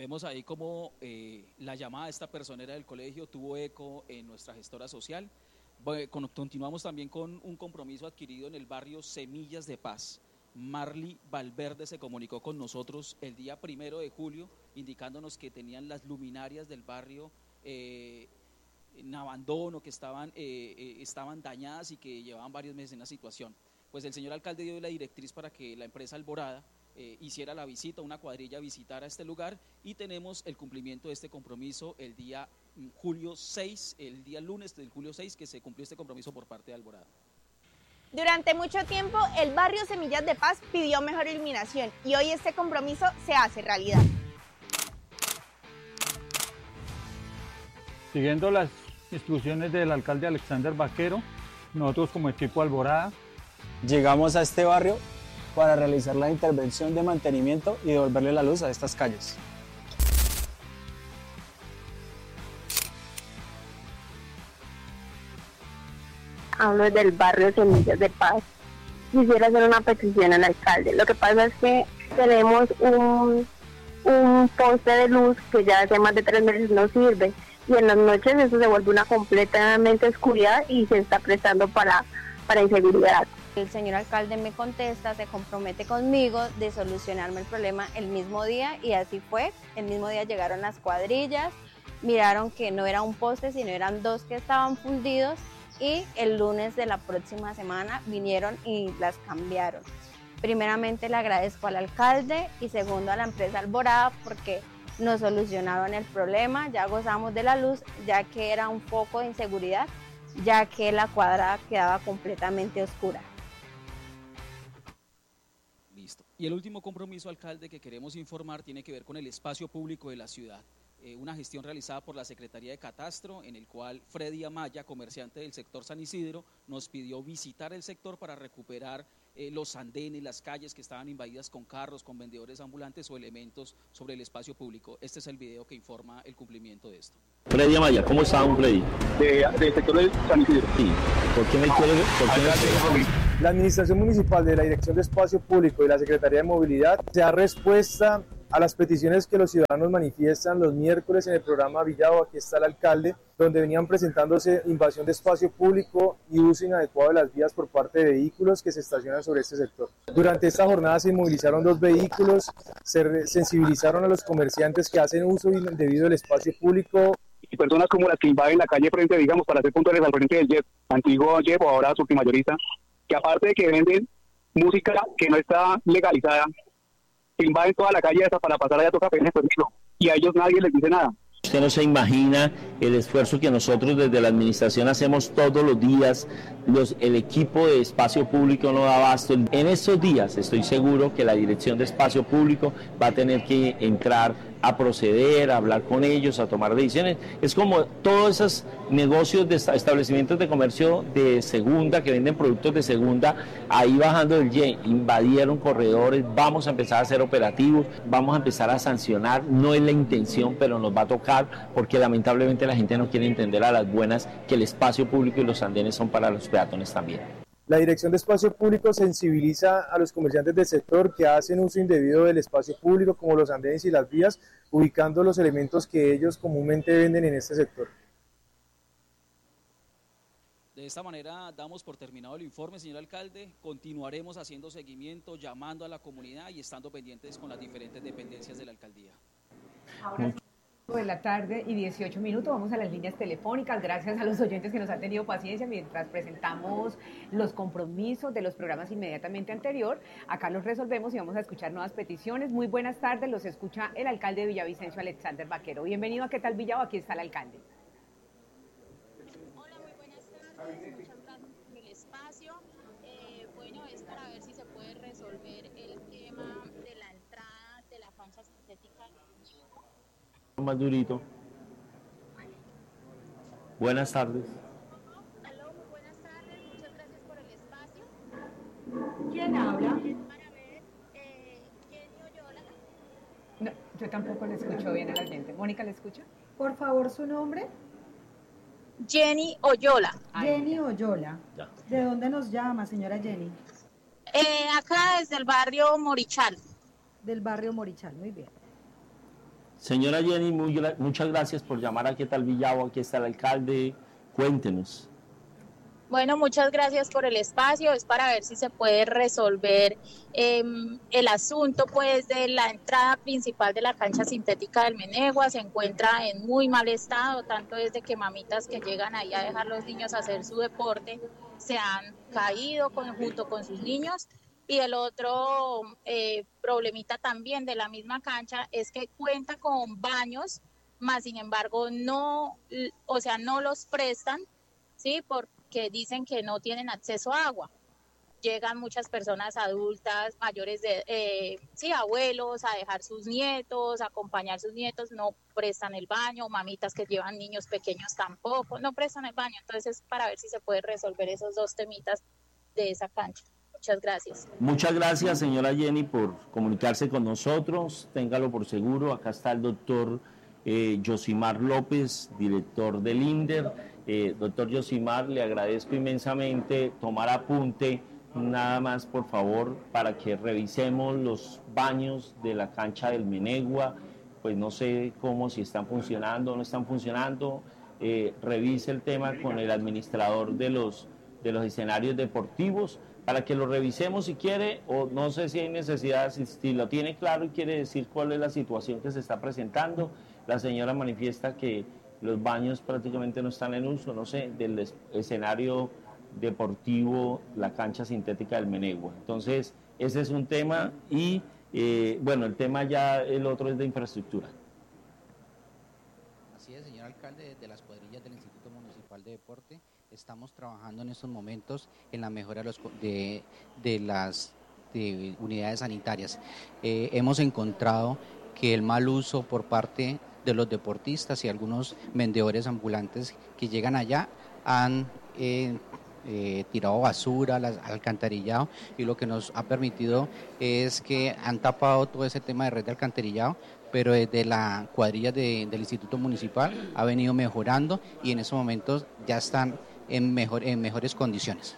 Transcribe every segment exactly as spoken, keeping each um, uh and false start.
Vemos ahí como eh, la llamada de esta personera del colegio tuvo eco en nuestra gestora social. Bueno, continuamos también con un compromiso adquirido en el barrio Semillas de Paz. Marly Valverde se comunicó con nosotros el día primero de julio, indicándonos que tenían las luminarias del barrio eh, en abandono, que estaban, eh, eh, estaban dañadas y que llevaban varios meses en la situación. Pues el señor alcalde dio la directriz para que la empresa Alborada eh, hiciera la visita, una cuadrilla visitara este lugar, y tenemos el cumplimiento de este compromiso el día julio seis, el día lunes del julio seis, que se cumplió este compromiso por parte de Alborada. Durante mucho tiempo el barrio Semillas de Paz pidió mejor iluminación y hoy este compromiso se hace realidad. Siguiendo las instrucciones del alcalde Alexander Vaquero, nosotros como equipo Alborada llegamos a este barrio para realizar la intervención de mantenimiento y devolverle la luz a estas calles. Hablo del barrio Semillas de Paz. Quisiera hacer una petición al alcalde. Lo que pasa es que tenemos un, un poste de luz que ya hace más de tres meses no sirve, y en las noches eso se vuelve una completamente oscuridad y se está prestando para, para inseguridad. El señor alcalde me contesta, se compromete conmigo de solucionarme el problema el mismo día, y así fue. El mismo día llegaron las cuadrillas, miraron que no era un poste, sino eran dos que estaban fundidos, y el lunes de la próxima semana vinieron y las cambiaron. Primeramente le agradezco al alcalde y segundo a la empresa Alborada porque nos solucionaron el problema, ya gozamos de la luz, ya que era un foco de inseguridad, ya que la cuadra quedaba completamente oscura. Listo. Y el último compromiso, alcalde, que queremos informar tiene que ver con el espacio público de la ciudad. Eh, una gestión realizada por la Secretaría de Catastro, en el cual Freddy Amaya, comerciante del sector San Isidro, nos pidió visitar el sector para recuperar eh, los andenes, las calles que estaban invadidas con carros, con vendedores ambulantes o elementos sobre el espacio público. Este es el video que informa el cumplimiento de esto. Freddy Amaya, ¿cómo está, don Freddy? De, del sector de San Isidro. Sí. ¿Por qué me quiere? ¿Por qué me La Administración Municipal de la Dirección de Espacio Público y la Secretaría de Movilidad se da respuesta a las peticiones que los ciudadanos manifiestan los miércoles en el programa Villavo. Aquí está el alcalde, donde venían presentándose invasión de espacio público y uso inadecuado de las vías por parte de vehículos que se estacionan sobre este sector. Durante esta jornada se movilizaron dos vehículos, se sensibilizaron a los comerciantes que hacen uso indebido del espacio público. Y personas como las que invaden la calle frente, digamos, para hacer puntuales al frente del J E P, antiguo J E P o ahora submayorista, que aparte de que venden música que no está legalizada, invaden toda la calle hasta para pasar allá toca pedirles permiso, y a ellos nadie les dice nada. Usted no se imagina el esfuerzo que nosotros desde la administración hacemos todos los días, los, el equipo de espacio público no da abasto. En estos días estoy seguro que la Dirección de Espacio Público va a tener que entrar a proceder, a hablar con ellos, a tomar decisiones. Es como todos esos negocios de establecimientos de comercio de segunda, que venden productos de segunda, ahí bajando del Y E, invadieron corredores, vamos a empezar a hacer operativos, vamos a empezar a sancionar, no es la intención, pero nos va a tocar, porque lamentablemente la gente no quiere entender a las buenas que el espacio público y los andenes son para los peatones también. La Dirección de Espacio Público sensibiliza a los comerciantes del sector que hacen uso indebido del espacio público, como los andenes y las vías, ubicando los elementos que ellos comúnmente venden en este sector. De esta manera damos por terminado el informe, señor alcalde. Continuaremos haciendo seguimiento, llamando a la comunidad y estando pendientes con las diferentes dependencias de la alcaldía. Ahora de la tarde y dieciocho minutos, vamos a las líneas telefónicas, gracias a los oyentes que nos han tenido paciencia mientras presentamos los compromisos de los programas inmediatamente anterior. Acá los resolvemos y vamos a escuchar nuevas peticiones. Muy buenas tardes, los escucha el alcalde de Villavicencio, Alexander Vaquero. Bienvenido a ¿Qué tal Villavo? Aquí está el alcalde. Hola, muy buenas tardes, muchas gracias por el espacio. Eh, bueno, es para ver si se puede resolver el tema de la entrada de la cancha sintética. Más durito. Buenas tardes. Aló, muy buenas tardes, muchas gracias por el espacio. ¿Quién habla? Para ver, eh, Jenny Oyola. No, yo tampoco le escucho bien a la gente. ¿Mónica le escucha? Por favor, su nombre. Jenny Oyola. Jenny Oyola. Ya. ¿De dónde nos llama, señora Jenny? Eh, acá desde el barrio Morichal. Del barrio Morichal, muy bien. Señora Jenny, muy, muchas gracias por llamar a ¿Qué tal Villavo? Aquí está el alcalde, cuéntenos. Bueno, muchas gracias por el espacio, es para ver si se puede resolver eh, el asunto pues de la entrada principal de la cancha sintética del Menegua. Se encuentra en muy mal estado, tanto desde que mamitas que llegan ahí a dejar a los niños a hacer su deporte se han caído con, junto con sus niños. Y el otro eh, problemita también de la misma cancha es que cuenta con baños, más sin embargo no, o sea, no los prestan, ¿sí? Por que dicen que no tienen acceso a agua. Llegan muchas personas adultas, mayores de, eh, sí, abuelos, a dejar sus nietos, a acompañar sus nietos, no prestan el baño, mamitas que llevan niños pequeños tampoco, no prestan el baño. Entonces, para ver si se puede resolver esos dos temitas de esa cancha. Muchas gracias. Muchas gracias, señora Jenny, por comunicarse con nosotros. Téngalo por seguro. Acá está el doctor eh, Yosimar López, director del INDER. Eh, doctor Yosimar, le agradezco inmensamente tomar apunte, nada más por favor, para que revisemos los baños de la cancha del Menegua. Pues no sé cómo, si están funcionando o no están funcionando. Eh, revise el tema con el administrador de los, de los escenarios deportivos para que lo revisemos si quiere, o no sé si hay necesidad, si, si lo tiene claro y quiere decir cuál es la situación que se está presentando. La señora manifiesta que los baños prácticamente no están en uso, no sé, del escenario deportivo, la cancha sintética del Menegua. Entonces, ese es un tema y, eh, bueno, el tema ya, el otro es de infraestructura. Así es, señor alcalde, de las cuadrillas del Instituto Municipal de Deporte, estamos trabajando en estos momentos en la mejora de, los, de, de las de unidades sanitarias. Eh, hemos encontrado que el mal uso por parte de los deportistas y algunos vendedores ambulantes que llegan allá han eh, eh, tirado basura, las, alcantarillado, y lo que nos ha permitido es que han tapado todo ese tema de red de alcantarillado, pero desde la cuadrilla de, del Instituto Municipal ha venido mejorando y en estos momentos ya están en, mejor, en mejores condiciones.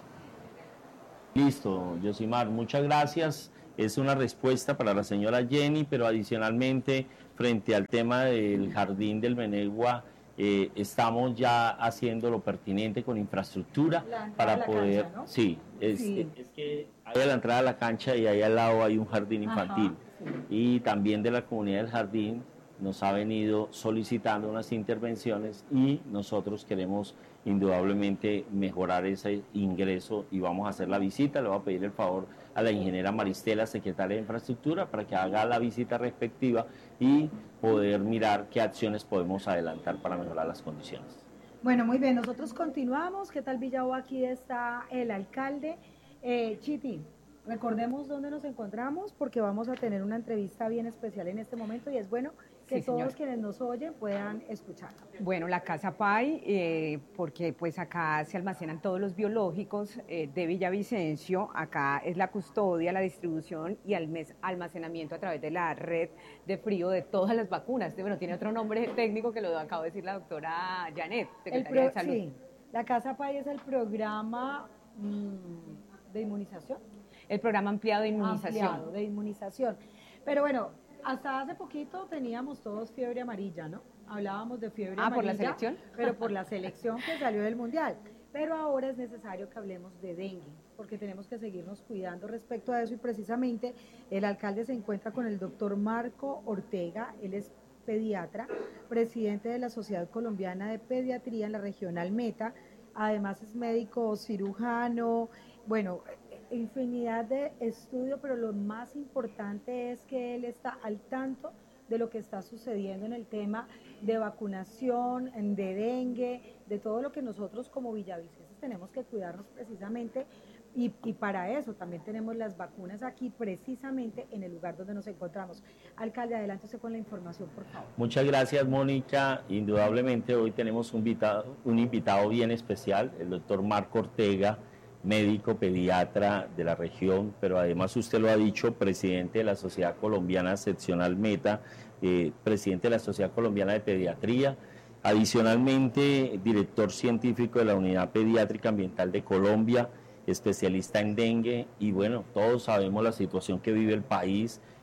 Listo, Yosimar, muchas gracias. Es una respuesta para la señora Jenny, pero adicionalmente, frente al tema del jardín del Menegua, eh, estamos ya haciendo lo pertinente con infraestructura para poder... Cancha, ¿no? Sí, es, sí. Es, es que hay a la entrada de la cancha y ahí al lado hay un jardín infantil. Ajá, sí. Y también de la comunidad del jardín nos ha venido solicitando unas intervenciones y nosotros queremos indudablemente mejorar ese ingreso y vamos a hacer la visita. Le voy a pedir el favor a la ingeniera Maristela, secretaria de Infraestructura, para que haga la visita respectiva y poder mirar qué acciones podemos adelantar para mejorar las condiciones. Bueno, muy bien, nosotros continuamos. ¿Qué tal Villavo? Aquí está el alcalde. Eh, Chiti, recordemos dónde nos encontramos porque vamos a tener una entrevista bien especial en este momento y es bueno que sí, todos señor. Quienes nos oyen puedan escucharla. Bueno, la Casa Pai, eh, porque pues acá se almacenan todos los biológicos eh, de Villavicencio, acá es la custodia, la distribución y almacenamiento a través de la red de frío de todas las vacunas. Bueno, tiene otro nombre técnico que lo acabo de decir la doctora Janet, secretaria pro, de Salud. Sí, la Casa Pai es el programa mmm, de inmunización. El programa ampliado de inmunización. Ampliado de inmunización. Pero bueno, hasta hace poquito teníamos todos fiebre amarilla, ¿no? Hablábamos de fiebre ah, amarilla. ¿por la selección? Pero por la selección que salió del Mundial. Pero ahora es necesario que hablemos de dengue, porque tenemos que seguirnos cuidando respecto a eso y precisamente el alcalde se encuentra con el doctor Marco Ortega, él es pediatra, presidente de la Sociedad Colombiana de Pediatría en la Regional Meta, además es médico cirujano, bueno, infinidad de estudios, pero lo más importante es que él está al tanto de lo que está sucediendo en el tema de vacunación, de dengue, de todo lo que nosotros como villavicenses tenemos que cuidarnos precisamente y, y para eso también tenemos las vacunas aquí precisamente en el lugar donde nos encontramos. Alcalde, adelántese con la información, por favor. Muchas gracias, Mónica. Indudablemente hoy tenemos un invitado, un invitado bien especial, el doctor Marco Ortega, médico pediatra de la región, pero además usted lo ha dicho, presidente de la Sociedad Colombiana Seccional Meta, eh, presidente de la Sociedad Colombiana de Pediatría, adicionalmente director científico de la Unidad Pediátrica Ambiental de Colombia, especialista en dengue y bueno, todos sabemos la situación que vive el país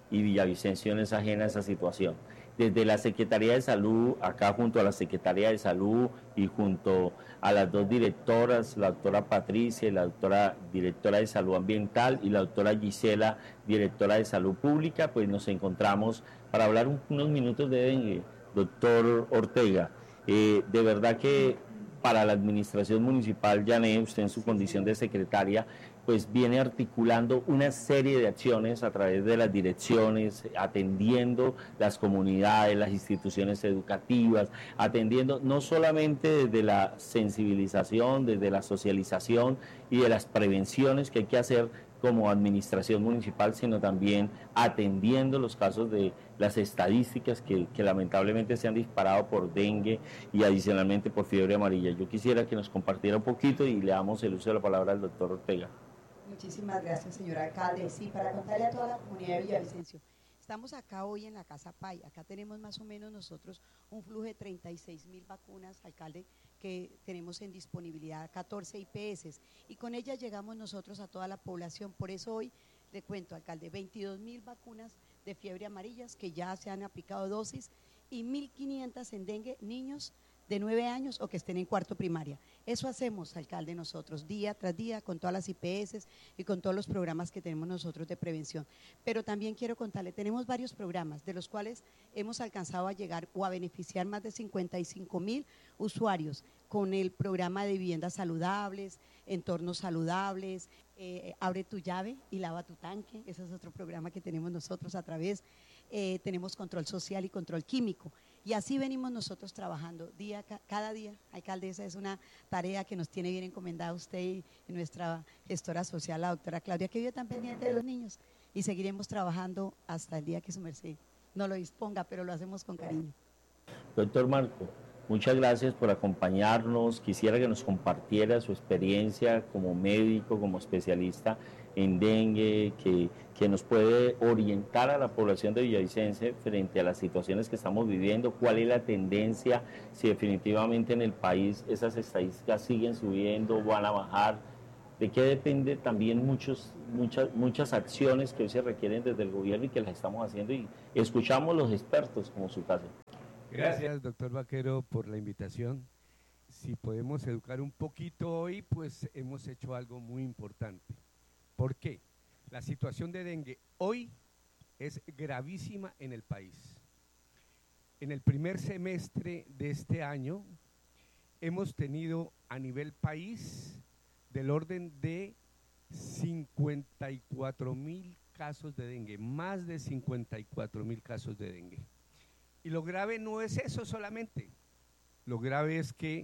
y Villavicencio no es ajena a esa situación. Desde la Secretaría de Salud, acá junto a la Secretaría de Salud y junto a las dos directoras, la doctora Patricia y la doctora directora de Salud Ambiental y la doctora Gisela, directora de Salud Pública, pues nos encontramos para hablar un, unos minutos de dengue. Doctor Ortega, eh, de verdad que para la administración municipal, Yané, usted en su condición de secretaria, pues viene articulando una serie de acciones a través de las direcciones, atendiendo las comunidades, las instituciones educativas, atendiendo no solamente desde la sensibilización, desde la socialización y de las prevenciones que hay que hacer como administración municipal, sino también atendiendo los casos de las estadísticas que, que lamentablemente se han disparado por dengue y adicionalmente por fiebre amarilla. Yo quisiera que nos compartiera un poquito y le damos el uso de la palabra al doctor Ortega. Muchísimas gracias, señor alcalde. Sí, para contarle a toda la comunidad de Villavicencio, estamos acá hoy en la Casa Pay. Acá tenemos más o menos nosotros un flujo de treinta y seis mil vacunas, alcalde, que tenemos en disponibilidad, catorce I P S, y con ellas llegamos nosotros a toda la población. Por eso hoy le cuento, alcalde, veintidós mil vacunas de fiebre amarillas que ya se han aplicado dosis y mil quinientas en dengue, niños de nueve años o que estén en cuarto primaria. Eso hacemos, alcalde, nosotros, día tras día, con todas las I P S y con todos los programas que tenemos nosotros de prevención. Pero también quiero contarle, tenemos varios programas, de los cuales hemos alcanzado a llegar o a beneficiar más de cincuenta y cinco mil usuarios, con el programa de viviendas saludables, entornos saludables, eh, abre tu llave y lava tu tanque, ese es otro programa que tenemos nosotros a través, eh, tenemos control social y control químico. Y así venimos nosotros trabajando día, cada día. Alcaldesa, es una tarea que nos tiene bien encomendada usted y nuestra gestora social, la doctora Claudia, que vive tan pendiente de los niños. Y seguiremos trabajando hasta el día que su merced no lo disponga, pero lo hacemos con cariño. Doctor Marco, muchas gracias por acompañarnos. Quisiera que nos compartiera su experiencia como médico, como especialista en dengue, que, que nos puede orientar a la población de Villavicencio frente a las situaciones que estamos viviendo, cuál es la tendencia, si definitivamente en el país esas estadísticas siguen subiendo, van a bajar, de qué depende también muchos, muchas, muchas acciones que hoy se requieren desde el gobierno y que las estamos haciendo y escuchamos los expertos como su caso. Gracias, doctor Vaquero, por la invitación. Si podemos educar un poquito hoy, pues hemos hecho algo muy importante. ¿Por qué? La situación de dengue hoy es gravísima en el país. En el primer semestre de este año hemos tenido a nivel país del orden de cincuenta y cuatro mil casos de dengue, más de cincuenta y cuatro mil casos de dengue. Y lo grave no es eso solamente, lo grave es que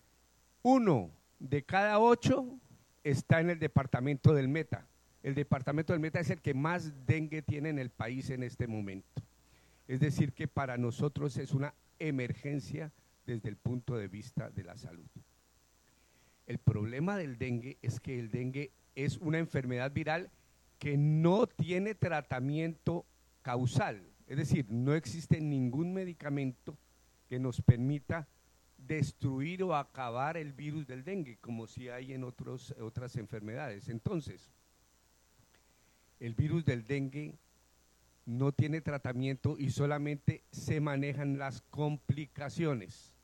uno de cada ocho está en el departamento del Meta. El departamento del Meta es el que más dengue tiene en el país en este momento. Es decir que para nosotros es una emergencia desde el punto de vista de la salud. El problema del dengue es que el dengue es una enfermedad viral que no tiene tratamiento causal. Es decir, no existe ningún medicamento que nos permita destruir o acabar el virus del dengue, como si hay en otros, otras enfermedades. Entonces, el virus del dengue no tiene tratamiento y solamente se manejan las complicaciones.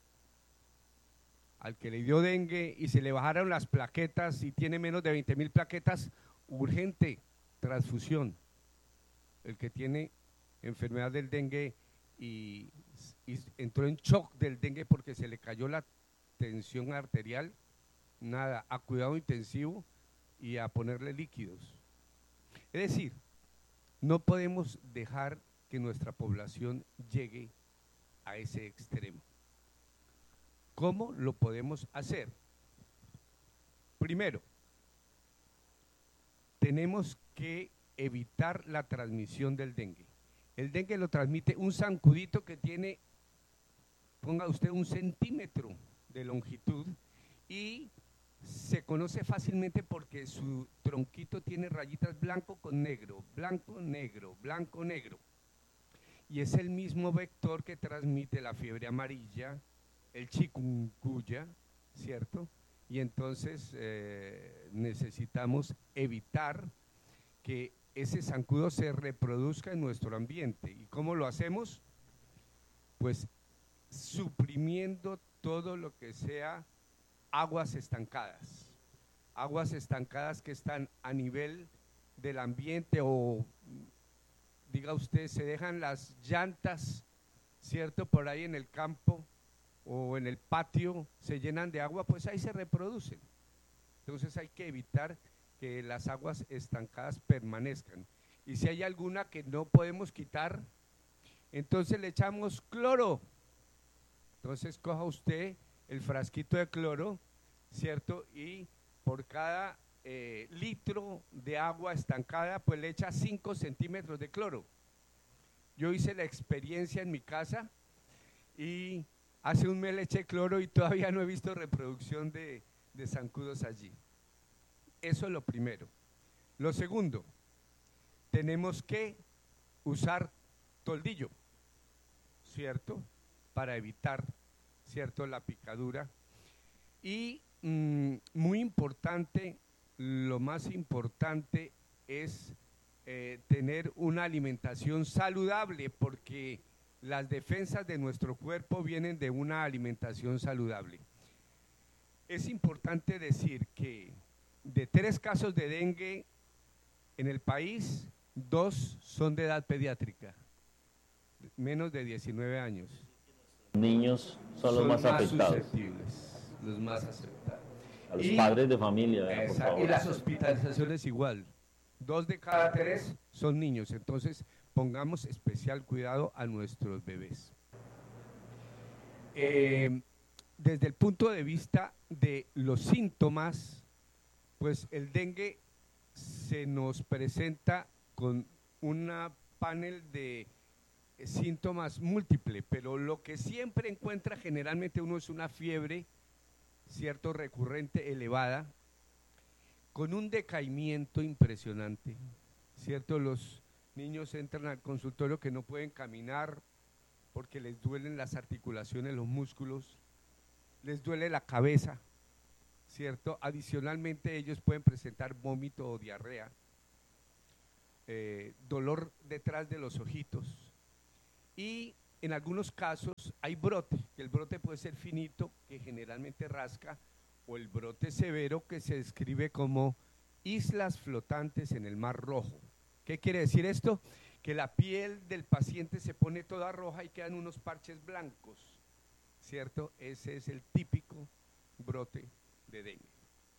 Al que le dio dengue y se le bajaron las plaquetas y tiene menos de veinte mil plaquetas, urgente transfusión. El que tiene enfermedad del dengue y, y entró en shock del dengue porque se le cayó la tensión arterial, nada, a cuidado intensivo y a ponerle líquidos. Es decir, no podemos dejar que nuestra población llegue a ese extremo. ¿Cómo lo podemos hacer? Primero, tenemos que evitar la transmisión del dengue. El dengue lo transmite un zancudito que tiene, ponga usted, un centímetro de longitud y se conoce fácilmente porque su tronquito tiene rayitas blanco con negro, blanco, negro, blanco, negro. Y es el mismo vector que transmite la fiebre amarilla, el chikungunya, ¿cierto? Y entonces eh, necesitamos evitar que ese zancudo se reproduzca en nuestro ambiente. ¿Y cómo lo hacemos? Pues suprimiendo todo lo que sea aguas estancadas, aguas estancadas que están a nivel del ambiente, o diga usted, se dejan las llantas, ¿cierto?, por ahí en el campo o en el patio, se llenan de agua, pues ahí se reproducen. Entonces hay que evitar que las aguas estancadas permanezcan. Y si hay alguna que no podemos quitar, entonces le echamos cloro. Entonces coja usted el frasquito de cloro, ¿cierto? Y por cada eh, litro de agua estancada, pues le echa cinco centímetros de cloro. Yo hice la experiencia en mi casa y hace un mes le eché cloro y todavía no he visto reproducción de, de zancudos allí. Eso es lo primero. Lo segundo, tenemos que usar toldillo, ¿cierto?, para evitar, ¿cierto?, la picadura. Y mmm, muy importante, lo más importante es eh, tener una alimentación saludable, porque las defensas de nuestro cuerpo vienen de una alimentación saludable. Es importante decir que de tres casos de dengue en el país, dos son de edad pediátrica, menos de diecinueve años. Niños son los son más, más afectados. Susceptibles, los más afectados. A los y, padres de familia, esa, por favor. Y las hospitalizaciones igual. Dos de cada tres son niños, entonces pongamos especial cuidado a nuestros bebés. Eh, desde el punto de vista de los síntomas, pues el dengue se nos presenta con una panel de síntomas múltiples, pero lo que siempre encuentra generalmente uno es una fiebre, cierto, recurrente, elevada, con un decaimiento impresionante, cierto. Los niños entran al consultorio que no pueden caminar porque les duelen las articulaciones, los músculos, les duele la cabeza, cierto. Adicionalmente ellos pueden presentar vómito o diarrea, eh, dolor detrás de los ojitos, y en algunos casos hay brote, que el brote puede ser finito, que generalmente rasca, o el brote severo, que se describe como islas flotantes en el Mar Rojo. ¿Qué quiere decir esto? Que la piel del paciente se pone toda roja y quedan unos parches blancos, ¿cierto? Ese es el típico brote de dengue.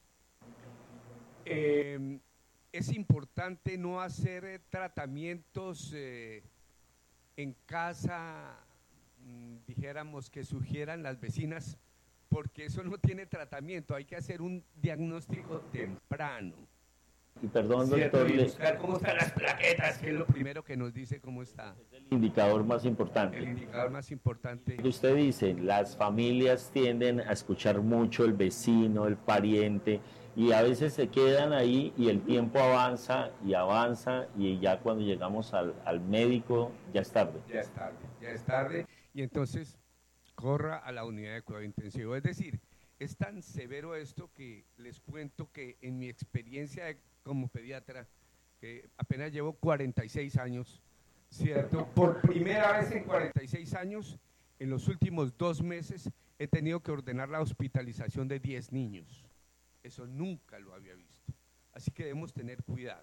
Eh, es importante no hacer eh, tratamientos eh, en casa, mmm, dijéramos, que sugieran las vecinas, porque eso no tiene tratamiento, hay que hacer un diagnóstico temprano. Y perdón, ¿cierto? doctor, Y buscar cómo están las plaquetas, que es lo primero que nos dice cómo está. Es el indicador más importante. El indicador más importante. Usted dice, las familias tienden a escuchar mucho el vecino, el pariente, y a veces se quedan ahí y el tiempo avanza y avanza, y ya cuando llegamos al, al médico ya es tarde. Ya es tarde, ya es tarde, y entonces corra a la unidad de cuidado intensivo. Es decir, es tan severo esto que les cuento que en mi experiencia de, como pediatra, que apenas llevo cuarenta y seis años, ¿cierto? Por primera vez en cuarenta y seis años, en los últimos dos meses, he tenido que ordenar la hospitalización de diez niños. Eso nunca lo había visto. Así que debemos tener cuidado.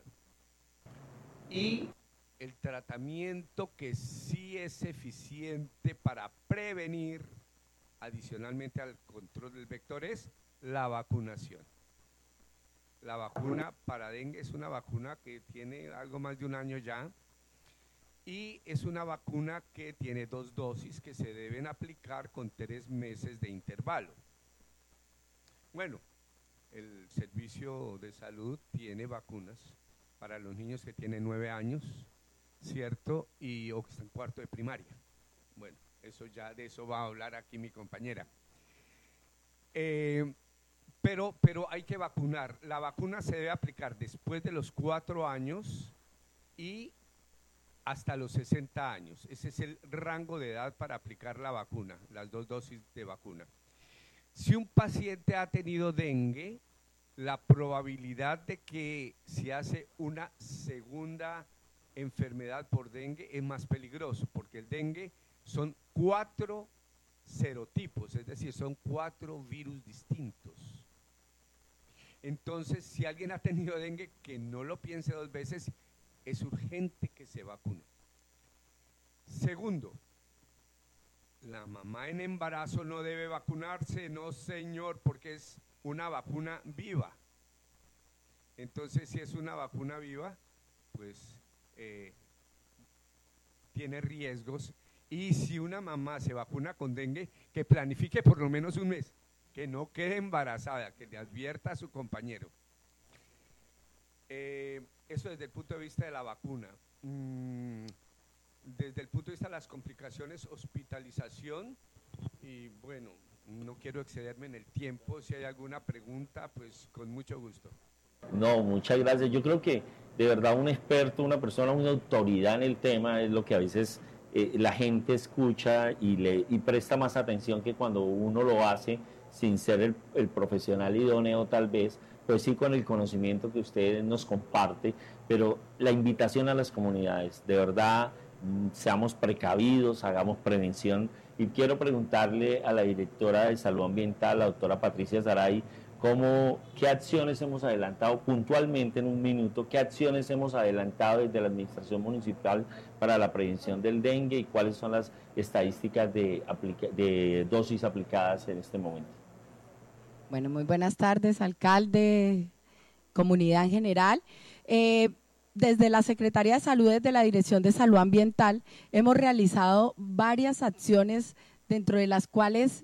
Y el tratamiento que sí es eficiente para prevenir, adicionalmente al control del vector, es la vacunación. La vacuna para dengue es una vacuna que tiene algo más de un año ya, y es una vacuna que tiene dos dosis que se deben aplicar con tres meses de intervalo. Bueno, el servicio de salud tiene vacunas para los niños que tienen nueve años, ¿cierto? Y o que están en cuarto de primaria. Bueno, eso ya de eso va a hablar aquí mi compañera. Eh, pero, pero hay que vacunar. La vacuna se debe aplicar después de los cuatro años y hasta los sesenta años. Ese es el rango de edad para aplicar la vacuna, las dos dosis de vacuna. Si un paciente ha tenido dengue, la probabilidad de que se hace una segunda enfermedad por dengue es más peligroso, porque el dengue son cuatro serotipos, es decir, son cuatro virus distintos. Entonces, si alguien ha tenido dengue, que no lo piense dos veces, es urgente que se vacune. Segundo, la mamá en embarazo no debe vacunarse, no señor, porque es una vacuna viva. Entonces, si es una vacuna viva, pues eh, tiene riesgos. Y si una mamá se vacuna con dengue, que planifique por lo menos un mes, que no quede embarazada, que le advierta a su compañero. Eh, eso desde el punto de vista de la vacuna. Mm, desde el punto de vista de las complicaciones, hospitalización, y bueno, no quiero excederme en el tiempo. Si hay alguna pregunta, pues con mucho gusto. No, muchas gracias. Yo creo que de verdad un experto, una persona, una autoridad en el tema es lo que a veces eh, la gente escucha y, le, y presta más atención que cuando uno lo hace sin ser el, el profesional idóneo tal vez, pues sí con el conocimiento que usted nos comparte, pero la invitación a las comunidades, de verdad, seamos precavidos, hagamos prevención. Y quiero preguntarle a la directora de Salud Ambiental, la doctora Patricia Saray, cómo, qué acciones hemos adelantado puntualmente en un minuto, qué acciones hemos adelantado desde la Administración Municipal para la prevención del dengue y cuáles son las estadísticas de, aplica de dosis aplicadas en este momento. Bueno, muy buenas tardes, alcalde, comunidad en general. Eh, Desde la Secretaría de Salud, desde la Dirección de Salud Ambiental, hemos realizado varias acciones, dentro de las cuales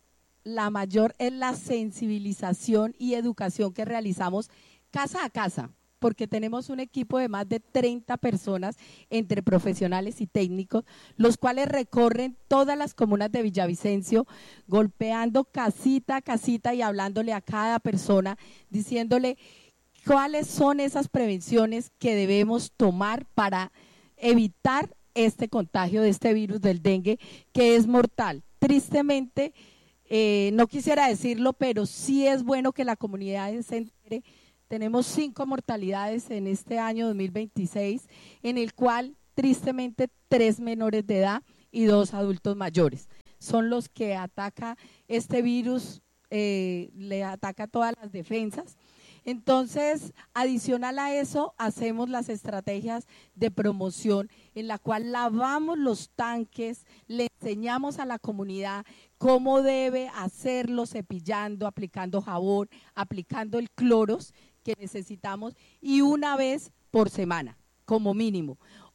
la mayor es la sensibilización y educación que realizamos casa a casa, porque tenemos un equipo de más de treinta personas, entre profesionales y técnicos, los cuales recorren todas las comunas de Villavicencio, golpeando casita a casita y hablándole a cada persona, diciéndole cuáles son esas prevenciones que debemos tomar para evitar este contagio de este virus del dengue, que es mortal. Tristemente, eh, no quisiera decirlo, pero sí es bueno que la comunidad se entere. Tenemos cinco mortalidades en este año dos mil veintiséis, en el cual tristemente tres menores de edad y dos adultos mayores son los que ataca este virus, eh, le ataca todas las defensas. Entonces, adicional a eso, hacemos las estrategias de promoción en la cual lavamos los tanques, le enseñamos a la comunidad cómo debe hacerlo, cepillando, aplicando jabón, aplicando el cloros que necesitamos, y una vez por semana, como mínimo.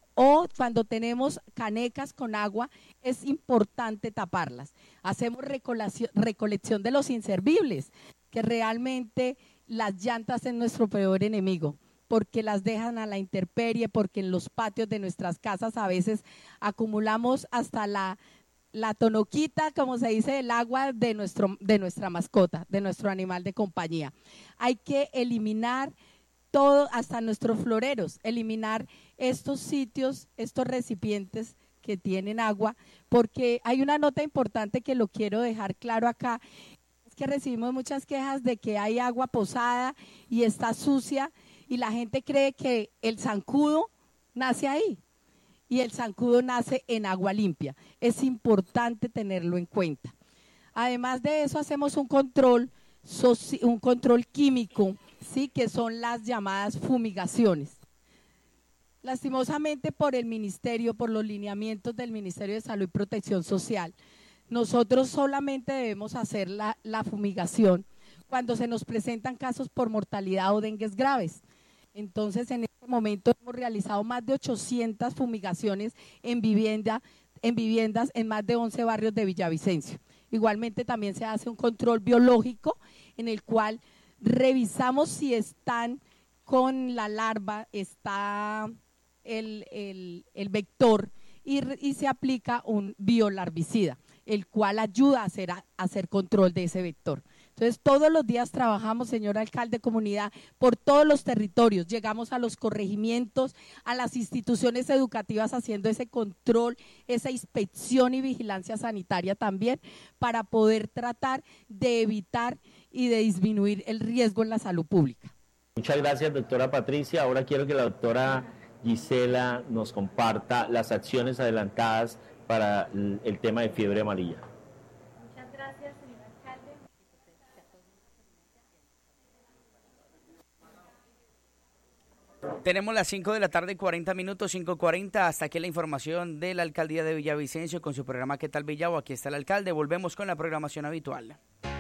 O cuando tenemos canecas con agua, es importante taparlas. Hacemos recolección de los inservibles, que realmente las llantas son nuestro peor enemigo, porque las dejan a la intemperie, porque en los patios de nuestras casas a veces acumulamos hasta la, la tonoquita, como se dice, el agua de, nuestro, de nuestra mascota, de nuestro animal de compañía. Hay que eliminar todo, hasta nuestros floreros, eliminar estos sitios, estos recipientes que tienen agua, porque hay una nota importante que lo quiero dejar claro acá, que recibimos muchas quejas de que hay agua posada y está sucia, y la gente cree que el zancudo nace ahí, y el zancudo nace en agua limpia. Es importante tenerlo en cuenta. Además de eso, hacemos un control, un control químico, ¿sí? Que son las llamadas fumigaciones. Lastimosamente, por el ministerio, por los lineamientos del Ministerio de Salud y Protección Social, nosotros solamente debemos hacer la, la fumigación cuando se nos presentan casos por mortalidad o dengues graves. Entonces, en este momento hemos realizado más de ochocientas fumigaciones en, vivienda, en viviendas en más de once barrios de Villavicencio. Igualmente también se hace un control biológico en el cual revisamos si están con la larva, está el, el, el vector, y, y se aplica un biolarvicida, el cual ayuda a hacer, a hacer control de ese vector. Entonces, todos los días trabajamos, señor alcalde, comunidad, por todos los territorios. Llegamos a los corregimientos, a las instituciones educativas haciendo ese control, esa inspección y vigilancia sanitaria también, para poder tratar de evitar y de disminuir el riesgo en la salud pública. Muchas gracias, doctora Patricia. Ahora quiero que la doctora Gisela nos comparta las acciones adelantadas para el tema de fiebre amarilla. Muchas gracias, señor alcalde. Tenemos las cinco de la tarde, cuarenta minutos, cinco cuarenta. Hasta aquí la información de la alcaldía de Villavicencio con su programa ¿Qué tal Villavo? Aquí está el alcalde. Volvemos con la programación habitual.